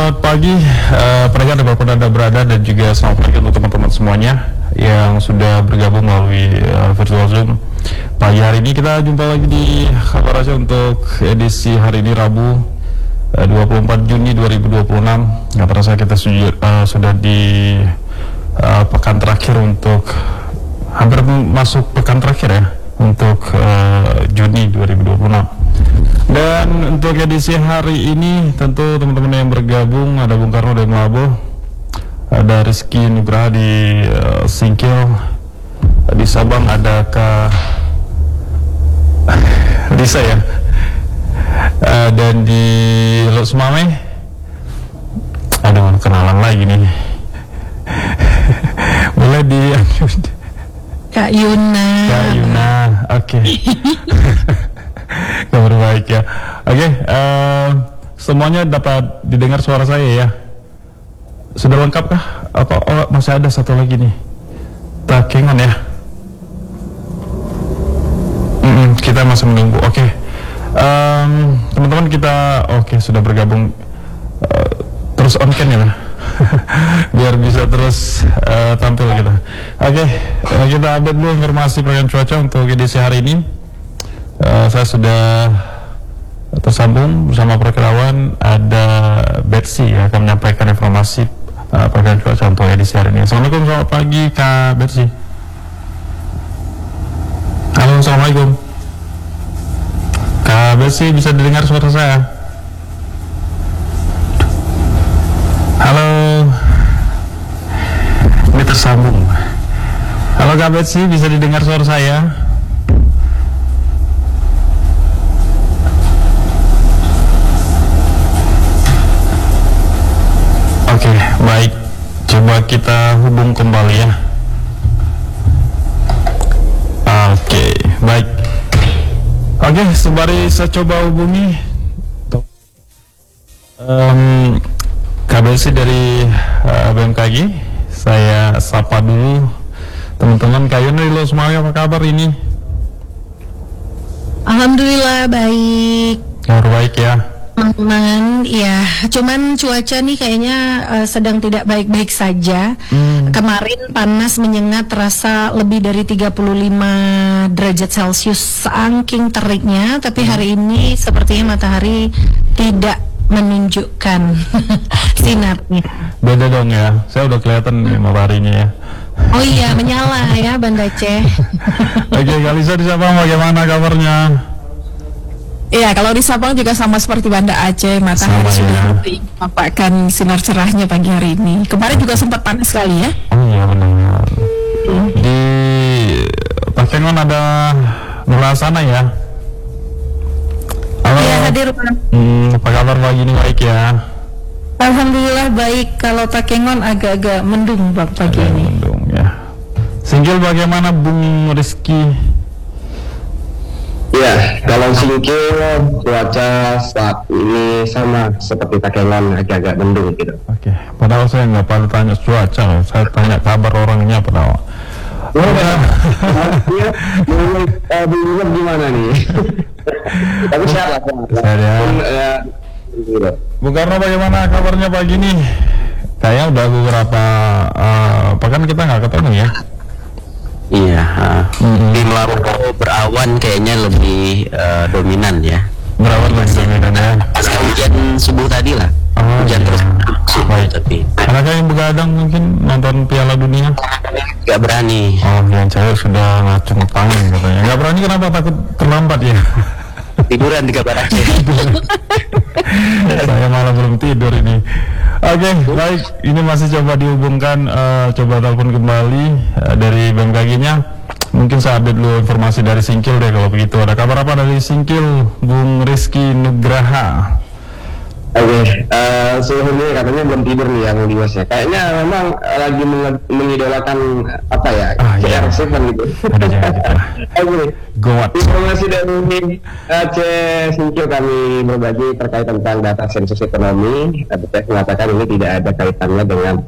Selamat pagi, pendengar dimanapun Anda berada, dan juga selamat pagi untuk teman-teman semuanya yang sudah bergabung melalui virtual Zoom. Pagi hari ini kita jumpa lagi di Kabar Aceh untuk edisi hari ini Rabu 24 Juni 2026. Nggak terasa kita sudah di pekan terakhir untuk hampir masuk pekan terakhir ya untuk Juni 2026. Dan untuk edisi hari ini tentu teman-teman yang bergabung ada Bung Karno dari Malabo, ada Rizky Nugraha di Singkil, di Sabang ada Kak Lisa ya, dan di Los Mame ada kenalan lagi nih. Boleh di Kak Yuna. Kak Yuna, oke. Kabar baik ya. Oke, semuanya dapat didengar suara saya ya. Sudah lengkap kah? Atau masih ada satu lagi nih? Takengon ya. Kita masih menunggu. Oke. Teman-teman kita sudah bergabung terus on cam ya. Biar bisa terus tampil kita. Oke, kita update dulu informasi pergerakan cuaca untuk edisi hari ini. Saya sudah tersambung bersama perkirawan, ada Betsy yang akan menyampaikan informasi pergerakan cuaca untuk edisi hari ini. Assalamualaikum, selamat pagi Kak Betsy. Halo, assalamualaikum Kak Betsy, bisa didengar suara saya? Halo, ini tersambung. Halo Kak Betsy, bisa didengar suara saya? Oke, baik. Coba kita hubung kembali ya. Oke, baik. Oke, sembari saya coba hubungi KBC dari BMKG. Saya sapa dulu teman-teman. Kak Yuna di Los Mame, apa kabar ini? Alhamdulillah baik. Kabar baik ya. Aman, ya. Cuman cuaca nih kayaknya sedang tidak baik-baik saja. Kemarin panas menyengat, terasa lebih dari 35 derajat Celcius, saking teriknya. Tapi hari ini sepertinya matahari tidak menunjukkan sinarnya. Beda dong ya. Saya udah kelihatan nih mataharinya ya. Oh iya, menyala ya Banda Aceh. Oke, Kak Lisa di Sabang bagaimana kabarnya? Iya, kalau di Sabang juga sama seperti Banda Aceh, matahari sudah menampakkan sinar cerahnya pagi hari ini. Kemarin juga sempat panas sekali ya. Oh iya benar. Di Takengon ada Nurasana ya. Halo. Iya, hadir Pak. Apa kabar pagi ini, baik ya? Alhamdulillah baik. Kalau Takengon agak-agak mendung Bang pagi ini. Mendung ya. Singkil bagaimana Bung Rizky? Ya, kalau Singkil cuaca saat ini sama seperti Takengon, agak-agak mendung gitu. Oke, padahal saya nggak pada tanya cuaca, saya tanya kabar orangnya padahal. Bingung gimana nih? Tapi sehat lah. Sehat ya. Bung Karno bagaimana kabarnya pagi ini? Kayaknya udah beberapa pekan kita nggak ketemu ya. Iya, di Malabo berawan kayaknya lebih dominan ya. Berawan lebih dominan ya. Pasca hujan subuh tadi lah. Hujan iya. terus Baik. tapi Adakah yang begadang mungkin nonton Piala Dunia? gak berani. Oh, yang cewek sudah ngacung tangan katanya. Nggak berani kenapa? Takut terlambat ya? Tiduran di Kabar Aceh. Saya malah belum tidur ini. Oke, baik. Ini masih coba dihubungkan, coba telepon kembali dari BMKG-nya. Mungkin saya update dulu informasi dari Singkil deh kalau begitu. Ada kabar apa dari Singkil, Bung Rizky Nugraha? Oke, suhu ini katanya belum tidur nih yang di ya. Kayaknya memang lagi mengidolakan apa ya? CR7 gitu. Udah jangan gitu lah. Oke. Gawat. Informasi dari Aceh Singkil kami berbagi terkait tentang data sensus ekonomi. BPS mengatakan ini tidak ada kaitannya dengan